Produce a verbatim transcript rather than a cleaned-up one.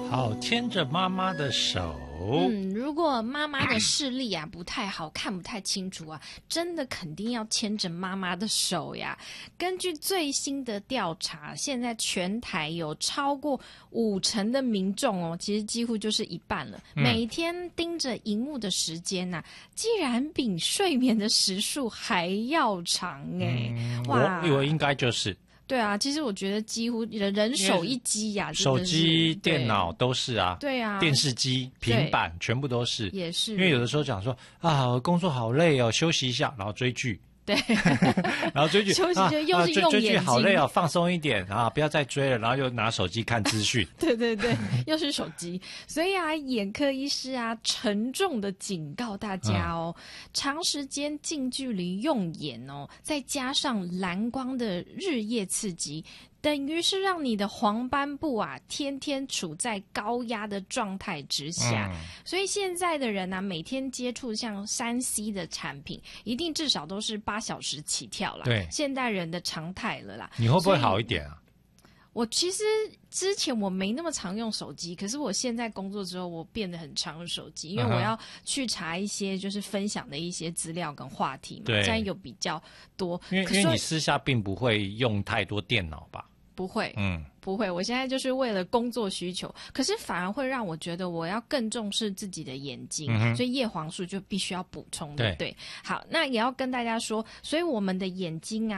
好，牵着妈妈的手。 嗯，如果妈妈的视力啊不太好，看不太清楚啊，真的肯定要牵着妈妈的手呀。根据最新的调查，现在全台有超过五成的民众哦，其实几乎就是一半了， 嗯、 每天盯着荧幕的时间呐、啊，竟然比睡眠的时数还要长哎、 嗯！ 哇， 我我应该就是。 对啊，其实我觉得几乎人人手一机呀、啊， 手机、电脑都是啊， 对啊， 电视机、平板全部都是， 也是。 因为有的时候讲说啊，工作好累哦，休息一下，然后追剧。 对， 然后追剧休息就又是用眼睛、 啊、追, 追剧好累哦，放松一点啊，不要再追了，然后又拿手机看资讯。 对对对，又是手机。所以啊，眼科医师啊，沉重的警告大家哦，嗯、长时间近距离用眼哦，再加上蓝光的日夜刺激。等于是让你的黄斑部啊，天天处在高压的状态之下，嗯、所以现在的人啊，每天接触像三 C 的产品，一定至少都是八小时起跳啦。 对， 现代人的常态了啦。 你会不会好一点啊？ 我其实之前我没那么常用手机，可是我现在工作之后，我变得很常用手机，因为我要去查一些就是分享的一些资料跟话题嘛， 对， 这样有比较多。 因为因为你私下并不会用太多电脑吧？ 不会， 嗯， 不会。我现在就是为了工作需求，可是反而会让我觉得我要更重视自己的眼睛，嗯、所以叶黄素就必须要补充的。对，好，那也要跟大家说，所以我们的眼睛啊。